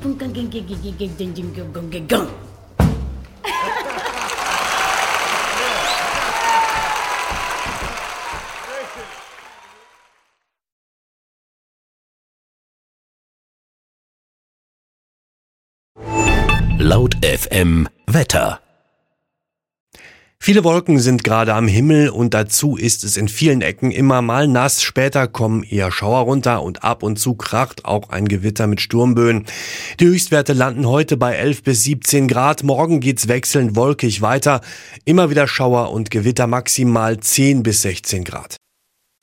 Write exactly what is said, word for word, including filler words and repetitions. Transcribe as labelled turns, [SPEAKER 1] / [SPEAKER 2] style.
[SPEAKER 1] Laut F M Wetter.
[SPEAKER 2] Viele Wolken sind gerade am Himmel und dazu ist es in vielen Ecken immer mal nass. Später kommen eher Schauer runter und ab und zu kracht auch ein Gewitter mit Sturmböen. Die Höchstwerte landen heute bei elf bis siebzehn Grad. Morgen geht's wechselnd wolkig weiter. Immer wieder Schauer und Gewitter, maximal zehn bis sechzehn Grad.